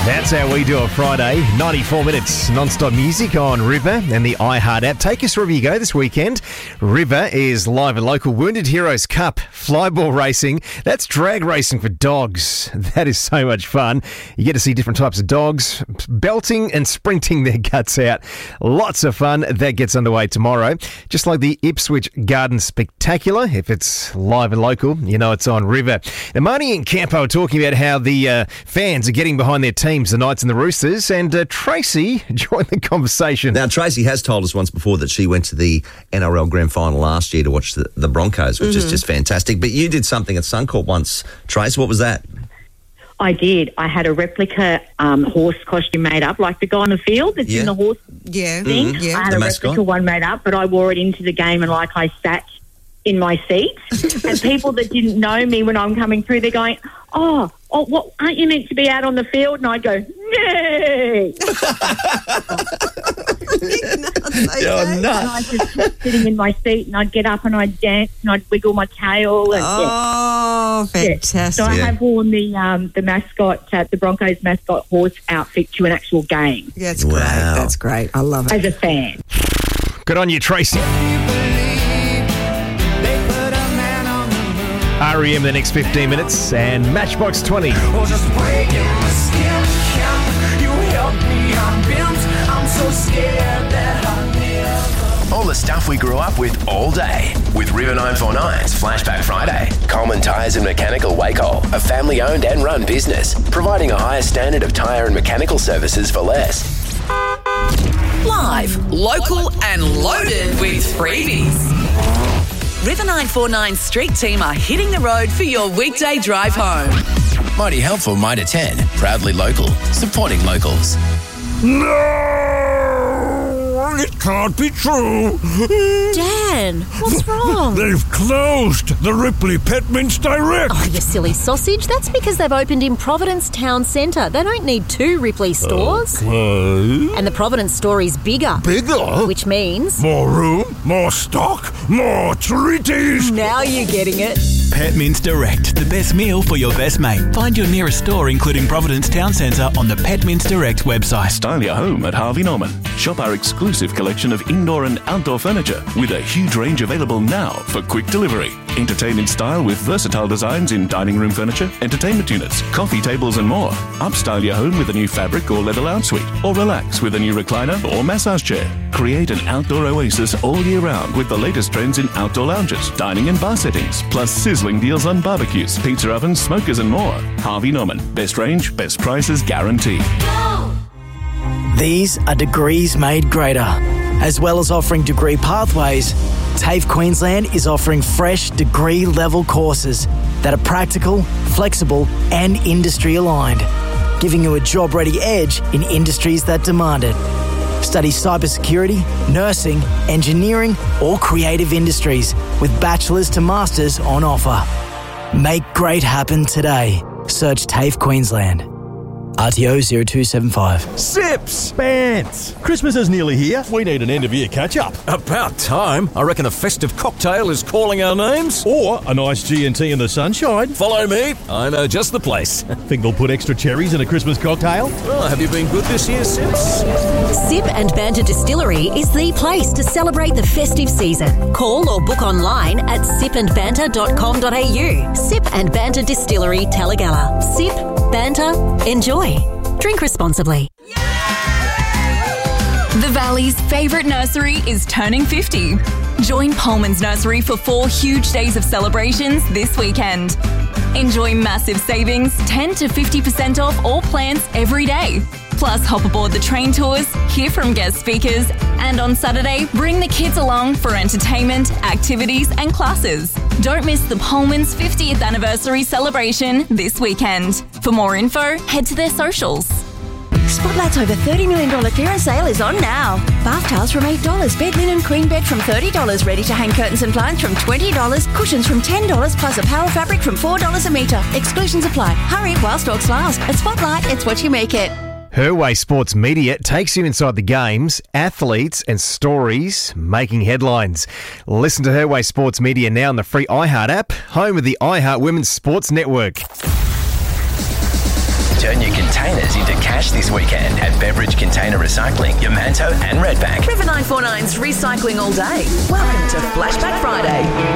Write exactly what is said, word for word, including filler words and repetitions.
That's how we do a Friday. ninety-four minutes non-stop music on River and the iHeart app. Take us wherever you go this weekend. River is live and local. Wounded Heroes Cup, flyball racing. That's drag racing for dogs. That is so much fun. You get to see different types of dogs belting and sprinting their guts out. Lots of fun. That gets underway tomorrow. Just like the Ipswich Garden Spectacular. If it's live and local, you know it's on River. Now, Marnie and Campo are talking about how the uh, fans are getting behind their teams, the Knights and the Roosters, and uh, Tracy joined the conversation. Now, Tracy has told us once before that she went to the N R L Grand Final last year to watch the, the Broncos, which mm-hmm. is just fantastic. But you did something at Suncorp once, Trace. What was that? I did. I had a replica um, horse costume made up, like the guy on the field that's yeah. in the horse yeah. thing. Mm-hmm. yeah. I had the a mascot. replica one made up, but I wore it into the game and like I sat in my seat. And people that didn't know me when I'm coming through, they're going, oh, oh, what, aren't you meant to be out on the field? And I'd go, no. You're nuts. And I just was sitting in my seat and I'd get up and I'd dance and I'd wiggle my tail. And, oh, yeah. fantastic. Yeah. So I Yeah. have worn the um, the mascot, uh, the Broncos mascot horse outfit to an actual game Yeah, that's Wow. great. That's great. I love it. as a fan. Good on you, Tracy. R E M the next fifteen minutes and Matchbox twenty. Or just breaking my skin. Can you help me? I'm bent. I'm so scared that I never. All the stuff we grew up with all day. With River nine four nine's Flashback Friday. Coleman Tyres and Mechanical Wacol, a family-owned and run business, providing a higher standard of tyre and mechanical services for less. Live, local and loaded with freebies. River nine four nine Street Team are hitting the road for your weekday drive home. Mighty helpful, Mitre ten. Proudly local. Supporting locals. No, it can't be true. Dan, what's wrong? They've closed the Ripley Pet Mints Direct. Oh, you silly sausage. That's because they've opened in Providence Town Centre. They don't need two Ripley stores. Okay. And the Providence store is bigger. Bigger? Which means... More room, more stock, more treaties. Now you're getting it. Pet Mints Direct, the best meal for your best mate. Find your nearest store, including Providence Town Centre, on the Pet Mints Direct website. Style your home at Harvey Norman. Shop our exclusive collection of indoor and outdoor furniture with a huge range available now for quick delivery. Entertain in style with versatile designs in dining room furniture, entertainment units, coffee tables and more. Upstyle your home with a new fabric or leather lounge suite, or relax with a new recliner or massage chair. Create an outdoor oasis all year round with the latest trends in outdoor lounges, dining and bar settings, plus sizzling deals on barbecues, pizza ovens, smokers and more. Harvey Norman. Best range, best prices guaranteed. These are degrees made greater. As well as offering degree pathways, TAFE Queensland is offering fresh degree-level courses that are practical, flexible and industry-aligned, giving you a job-ready edge in industries that demand it. Study cybersecurity, nursing, engineering or creative industries with bachelor's to master's on offer. Make great happen today. Search TAFE Queensland. R T O zero two seven five. Sips! Pants! Christmas is nearly here. We need an end-of-year catch-up. About time. I reckon a festive cocktail is calling our names. Or a nice G and T in the sunshine. Follow me. I know just the place. Think they'll put extra cherries in a Christmas cocktail? Well, have you been good this year, Sips? Sip and Banter Distillery is the place to celebrate the festive season. Call or book online at sip and banter dot com dot a u. Sip and Banter Distillery, Talagalla. Sip, banter, enjoy. Drink responsibly. The Valley's favourite nursery is turning fifty. Join Pullman's Nursery for four huge days of celebrations this weekend. Enjoy massive savings, ten to fifty percent off all plants every day. Plus, hop aboard the train tours, hear from guest speakers, and on Saturday, bring the kids along for entertainment, activities, and classes. Don't miss the Pullman's fiftieth anniversary celebration this weekend. For more info, head to their socials. Spotlight's over thirty million dollars clearance sale is on now. Bath towels from eight dollars, bed linen queen bed from thirty dollars, ready-to-hang curtains and blinds from twenty dollars, cushions from ten dollars, plus a power fabric from four dollars a metre. Exclusions apply. Hurry while stocks last. At Spotlight, it's what you make it. Her Way Sports Media takes you inside the games, athletes and stories making headlines. Listen to Her Way Sports Media now on the free iHeart app, home of the iHeart Women's Sports Network. Turn your containers into cash this weekend at Beverage Container Recycling, Yamanto and Redbank. River nine four nine's recycling all day. Welcome to Flashback Friday.